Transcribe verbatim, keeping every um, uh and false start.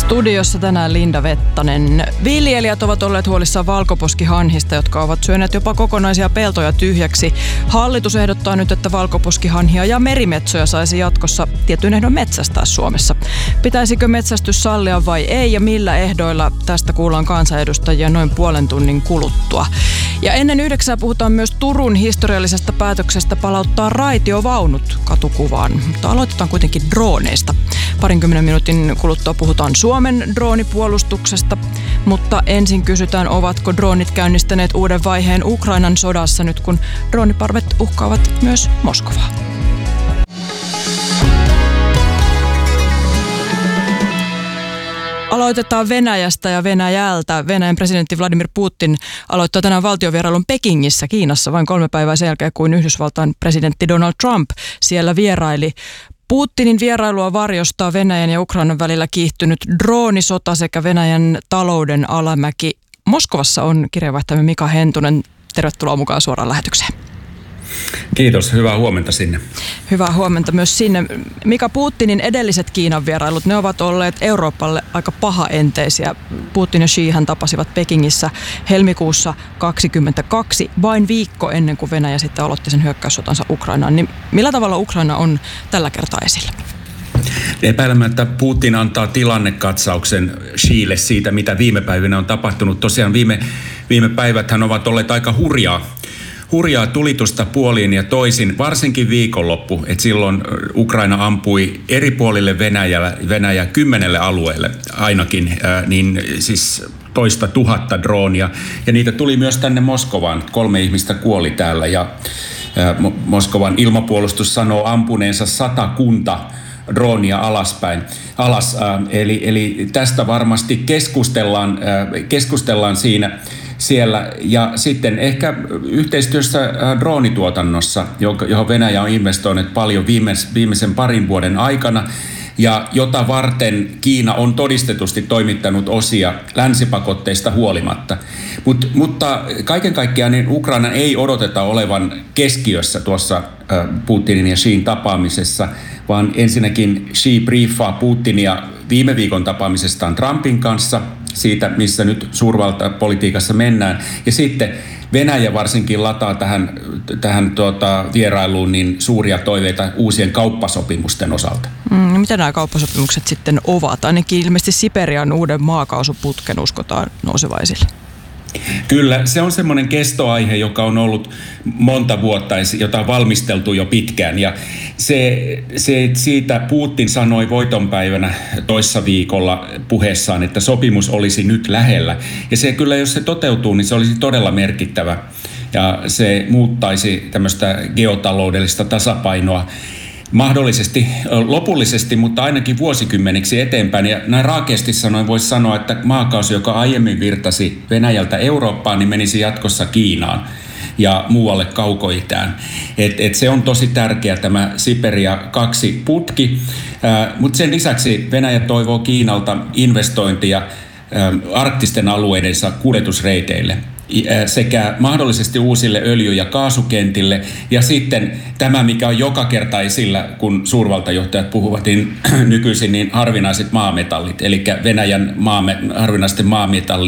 Studiossa tänään Linda Vettanen. Viljelijät ovat olleet huolissaan valkoposkihanhista, jotka ovat syöneet jopa kokonaisia peltoja tyhjäksi. Hallitus ehdottaa nyt, että valkoposkihanhia ja merimetsoja saisi jatkossa tietyin ehdon metsästää Suomessa. Pitäisikö metsästys sallia vai ei ja millä ehdoilla? Tästä kuullaan kansanedustajia noin puolen tunnin kuluttua. Ja ennen yhdeksää puhutaan myös Turun historiallisesta päätöksestä palauttaa raitiovaunut katukuvaan. Mutta aloitetaan kuitenkin drooneista. Parinkymmenen minuutin kuluttua puhutaan Suomen droonipuolustuksesta, mutta ensin kysytään, ovatko droonit käynnistäneet uuden vaiheen Ukrainan sodassa nyt, kun drooniparvet uhkaavat myös Moskovaa. Aloitetaan Venäjästä ja Venäjältä. Venäjän presidentti Vladimir Putin aloittaa tänään valtiovierailun Pekingissä Kiinassa vain kolme päivää sen jälkeen, kuin Yhdysvaltain presidentti Donald Trump siellä vieraili. Putinin vierailua varjostaa Venäjän ja Ukrainan välillä kiihtynyt droonisota sekä Venäjän talouden alamäki. Moskovassa on kirjeenvaihtajamme Mika Hentunen. Tervetuloa mukaan suoraan lähetykseen. Kiitos, hyvää huomenta sinne. Hyvää huomenta myös sinne. Mika, Putinin edelliset Kiinan vierailut, ne ovat olleet Euroopalle aika pahaenteisiä. Putin ja Xi hän tapasivat Pekingissä helmikuussa kaksikymmentäkaksi, vain viikko ennen kuin Venäjä sitten aloitti sen hyökkäyssotansa Ukrainaan. Niin millä tavalla Ukraina on tällä kertaa esillä? Epäilemättä Putin antaa tilannekatsauksen Xille siitä, mitä viime päivinä on tapahtunut. Tosiaan viime, viime päiväthän ovat olleet aika hurjaa. Hurjaa tulitusta puoliin ja toisin, varsinkin viikonloppu, että silloin Ukraina ampui eri puolille Venäjällä, Venäjä kymmenelle alueelle ainakin, ää, niin siis toista tuhatta droonia. Ja niitä tuli myös tänne Moskovaan. Kolme ihmistä kuoli täällä ja ää, Moskovan ilmapuolustus sanoo ampuneensa satakunta droonia alaspäin, alas. Ää, eli, eli tästä varmasti keskustellaan, ää, keskustellaan siinä. Siellä ja sitten ehkä yhteistyössä droonituotannossa, johon Venäjä on investoinut paljon viimeisen parin vuoden aikana ja jota varten Kiina on todistetusti toimittanut osia länsipakotteista huolimatta. Mut, mutta kaiken kaikkiaan niin Ukraina ei odoteta olevan keskiössä tuossa Putinin ja Xin tapaamisessa, vaan ensinnäkin Xi briefaa Putinia viime viikon tapaamisestaan Trumpin kanssa, siitä, missä nyt suurvaltapolitiikassa mennään. Ja sitten Venäjä varsinkin lataa tähän, tähän tuota, vierailuun niin suuria toiveita uusien kauppasopimusten osalta. Mm, mitä nämä kauppasopimukset sitten ovat? Ainakin ilmeisesti Siperian uuden maakaasuputken uskotaan nouseva esille. Kyllä, se on semmoinen kestoaihe, joka on ollut monta vuotta, jota on valmisteltu jo pitkään. Ja se, se siitä Putin sanoi voitonpäivänä toissa viikolla puheessaan, että sopimus olisi nyt lähellä. Ja se kyllä, jos se toteutuu, niin se olisi todella merkittävä. Ja se muuttaisi tämmöistä geotaloudellista tasapainoa mahdollisesti lopullisesti, mutta ainakin vuosikymmeniksi eteenpäin. Ja näin raakeasti sanoen voisi sanoa, että maakaasu, joka aiemmin virtasi Venäjältä Eurooppaan, niin menisi jatkossa Kiinaan ja muualle kaukoitään. Et, et se on tosi tärkeä tämä Siperia kaksi putki, äh, mutta sen lisäksi Venäjä toivoo Kiinalta investointia äh, arktisten alueidensa kuljetusreiteille sekä mahdollisesti uusille öljy- ja kaasukentille. Ja sitten tämä, mikä on joka kerta esillä, kun suurvaltajohtajat puhuvat, niin nykyisin niin harvinaiset maametallit, eli Venäjän maame, harvinaisten maametallien